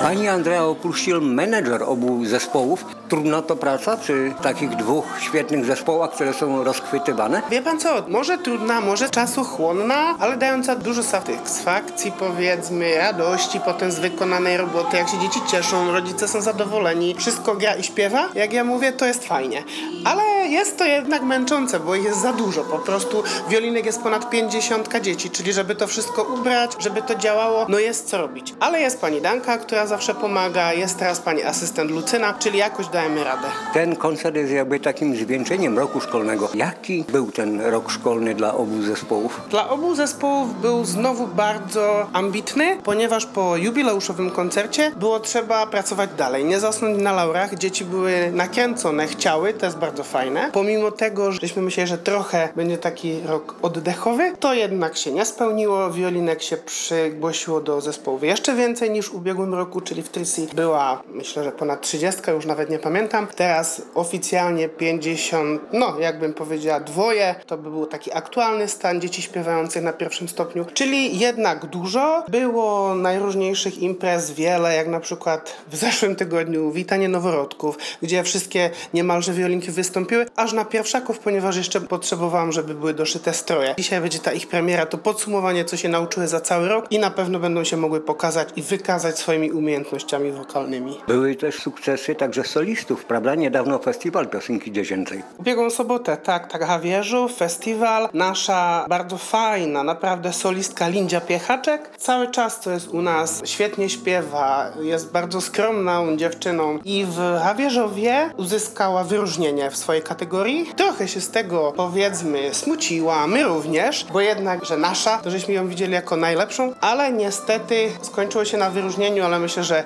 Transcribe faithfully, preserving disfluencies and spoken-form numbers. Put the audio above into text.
Pani Andrea Opruszcil, menedżer obu zespołów. Trudna to praca przy takich dwóch świetnych zespołach, które są rozchwytywane? Wie pan co, może trudna, może czasochłonna, ale dająca dużo satysfakcji, powiedzmy, radości potem z wykonanej roboty, jak się dzieci cieszą, rodzice są zadowoleni, wszystko gra i śpiewa. Jak ja mówię, to jest fajnie. Ale jest to jednak męczące, bo ich jest za dużo. Po prostu wiolinek jest ponad pięćdziesiątka dzieci, czyli żeby to wszystko ubrać, żeby to działało, no jest co robić. Ale jest pani Danka, która zawsze pomaga, jest teraz pani asystent Lucyna, czyli jakoś dajemy radę. Ten koncert jest jakby takim zwieńczeniem roku szkolnego. Jaki był ten rok szkolny dla obu zespołów? Dla obu zespołów był znowu bardzo ambitny, ponieważ po jubileuszowym koncercie było trzeba pracować dalej, nie zasnąć na laurach. Dzieci były nakręcone, chciały, to jest bardzo fajne. Pomimo tego, żeśmy myśleli, że trochę będzie taki rok oddechowy, to jednak się nie spełniło. Wiolinek się przygłosiło do zespołów jeszcze więcej niż w ubiegłym roku, czyli w Trisi była, myślę, że ponad trzydziestka, już nawet nie pamiętam. Teraz oficjalnie pięćdziesiąt, no jakbym powiedziała dwoje, to by był taki aktualny stan dzieci śpiewających na pierwszym stopniu, czyli jednak dużo. Było najróżniejszych imprez wiele, jak na przykład w zeszłym tygodniu witanie noworodków, gdzie wszystkie niemalże wiolinki wystąpiły, aż na pierwszaków, ponieważ jeszcze potrzebowałam, żeby były doszyte stroje. Dzisiaj będzie ta ich premiera, to podsumowanie, co się nauczyły za cały rok i na pewno będą się mogły pokazać i wykazać swoimi umiejętnościami wokalnymi. Były też sukcesy także solistów, prawda? Niedawno festiwal piosenki dziecięcej. Ubiegłą sobotę, tak, tak, Hawierzu, festiwal, nasza bardzo fajna, naprawdę solistka Lindzia Piechaczek. Cały czas to jest u nas, świetnie śpiewa, jest bardzo skromną dziewczyną i w Hawierzowie uzyskała wyróżnienie w swojej kategorii. Trochę się z tego, powiedzmy, smuciła, my również, bo jednak, że nasza, to żeśmy ją widzieli jako najlepszą, ale niestety skończyło się na wyróżnieniu, ale myślę, że